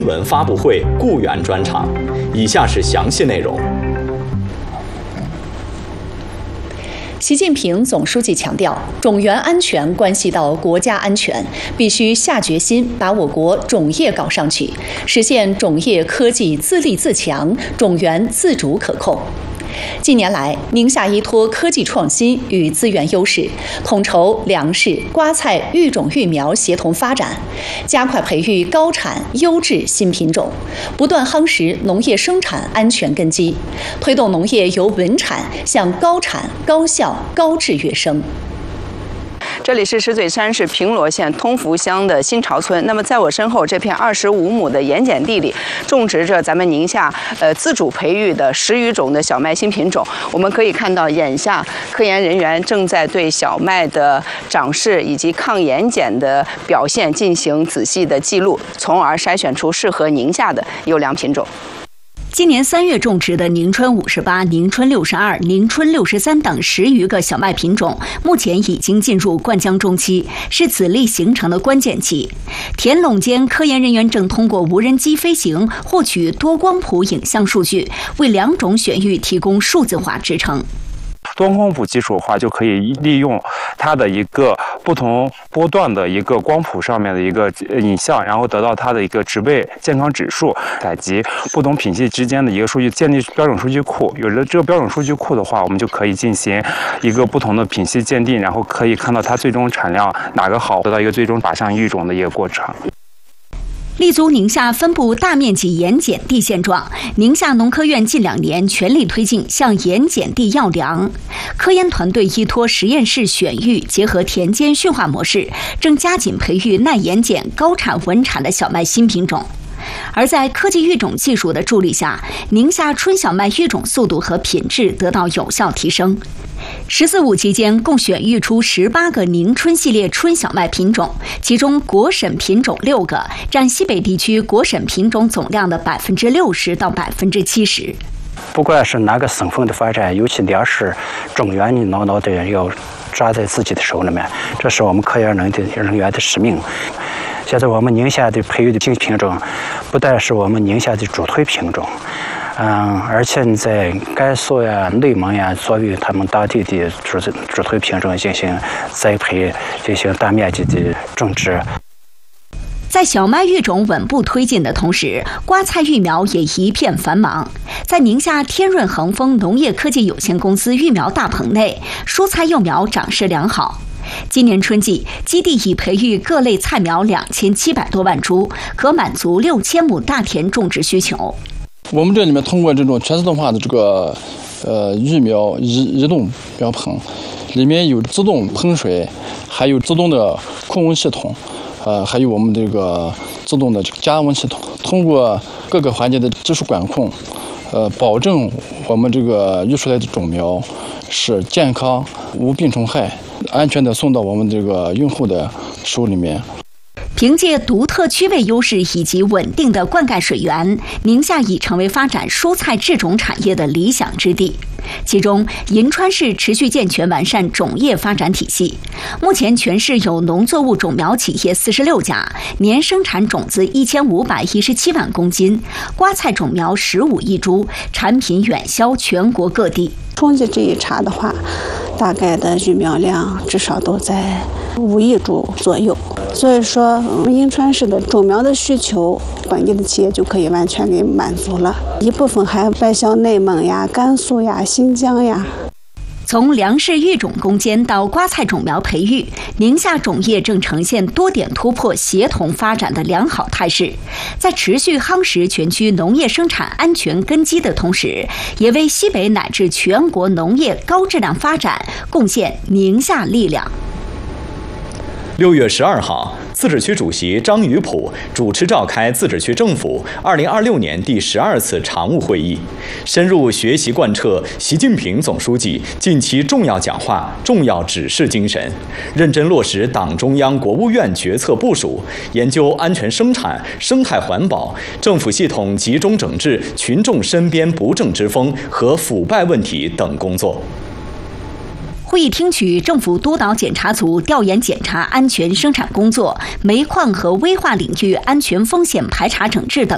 新闻发布会雇员专场，以下是详细内容。 习近平总书记强调，种源安全关系到国家安全，必须下决心把我国种业搞上去，实现种业科技自立自强，种源自主可控。近年来，宁夏依托科技创新与资源优势，统筹粮食、瓜菜、育种育苗协同发展，加快培育高产优质新品种，不断夯实农业生产安全根基，推动农业由稳产向高产、高效、高质跃升。 这里是石嘴山市平罗县通福乡的新潮村。那么，在我身后这片25亩的盐碱地里，种植着咱们宁夏自主培育的10余种的小麦新品种。我们可以看到，眼下科研人员正在对小麦的长势以及抗盐碱的表现进行仔细的记录，从而筛选出适合宁夏的优良品种。 今年3月种植的宁春58、宁春62、宁春63等10余个小麦品种，目前已经进入灌浆中期，是籽粒形成的关键期。田垄间，科研人员正通过无人机飞行获取多光谱影像数据，为2种选育提供数字化支撑。 多光谱技术的话，就可以利用它的一个不同波段的一个光谱上面的一个影像，然后得到它的一个植被健康指数，采集不同品系之间的一个数据，建立标准数据库。有了这个标准数据库的话，我们就可以进行一个不同的品系鉴定，然后可以看到它最终产量哪个好，得到一个最终靶向育种的一个过程。 立足宁夏分布大面积盐碱地现状，宁夏农科院近2年全力推进向盐碱地要粮。科研团队依托实验室选育，结合田间驯化模式，正加紧培育耐盐碱、高产稳产的小麦新品种。而在科技育种技术的助力下，宁夏春小麦育种速度和品质得到有效提升。14五期间，共选育出18个宁春系列春小麦品种，其中国审品种6个，占西北地区国审品种总量的60%到70%。 不管是哪个省份的发展，尤其粮食种源，你牢牢的要抓在自己的手里面，这是我们科研人员的使命。现在我们宁夏的培育的新品种，不但是我们宁夏的主推品种，而且你在甘肃呀、内蒙呀，作为他们当地的主推品种进行栽培，进行大面积的种植。 在小麦育种稳步推进的同时，瓜菜育苗也一片繁忙。在宁夏天润恒丰农业科技有限公司育苗大棚内，蔬菜幼苗长势良好。今年春季，基地已培育各类菜苗2700多万株，可满足6000亩大田种植需求。 我们这里面通过这种全自动化的这个育苗移动苗棚，里面有自动喷水，还有自动的控温系统，还有我们这个自动的加温系统。通过各个环节的技术管控，保证我们这个育出来的种苗是健康、无病虫害，安全的送到我们这个用户的手里面。 凭借独特区位优势以及稳定的灌溉水源，宁夏已成为发展蔬菜制种产业的理想之地。其中，银川市持续健全完善种业发展体系。目前，全市有农作物种苗企业46家，年生产种子1517万公斤，瓜菜种苗15亿株，产品远销全国各地。 统计这一茬的话，大概的育苗量至少都在5亿株左右。所以说，银川市的种苗的需求，本地的企业就可以完全给满足了。一部分还外销内蒙呀、甘肃呀、新疆呀。 从粮食育种攻坚到瓜菜种苗培育，宁夏种业正呈现多点突破、协同发展的良好态势。在持续夯实全区农业生产安全根基的同时，也为西北乃至全国农业高质量发展贡献宁夏力量。 6月12号，自治区主席张宇普主持召开自治区政府2026年第12次常务会议，深入学习贯彻习近平总书记近期重要讲话、重要指示精神，认真落实党中央、国务院决策部署，研究安全生产、生态环保、政府系统集中整治群众身边不正之风和腐败问题等工作。 会议听取政府督导检查组调研检查安全生产工作、煤矿和危化领域安全风险排查整治等